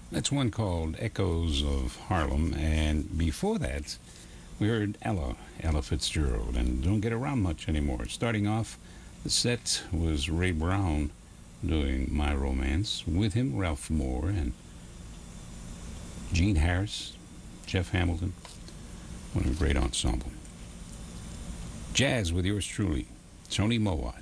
That's one called Echoes of Harlem. And before that, we heard Ella Fitzgerald. And don't get around much anymore. Starting off, the set was Ray Brown doing My Romance. With him, Ralph Moore and Gene Harris, Jeff Hamilton. What a great ensemble. Jazz with yours truly, Tony Mowat.